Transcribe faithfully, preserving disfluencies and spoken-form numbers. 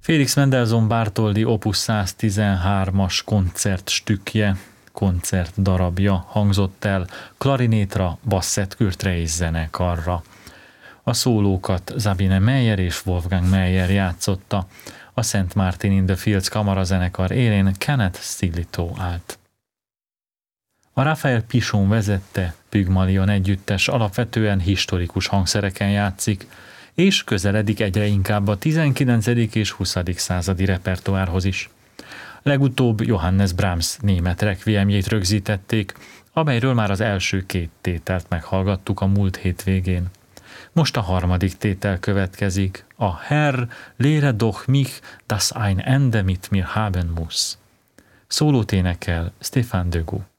Félix Mendelssohn Bartholdy opus száztizenhármas koncertstückje, koncertdarabja hangzott el klarinétra, basszettkürtre és zenekarra. A szólókat Sabine Meyer és Wolfgang Meyer játszotta, a Saint Martin in the Fields kamarazenekar élén Kenneth Stiletto állt. A Raphael Pichon vezette Pygmalion együttes alapvetően historikus hangszereken játszik, és közeledik egyre inkább a tizenkilencedik és huszadik századi repertoárhoz is. Legutóbb Johannes Brahms német requiemjét rögzítették, amelyről már az első két tételt meghallgattuk a múlt hétvégén. Most a harmadik tétel következik, a Herr, lehre doch mich, dass ein Ende mit mir haben muss. Szólót énekel Stéphane Degout.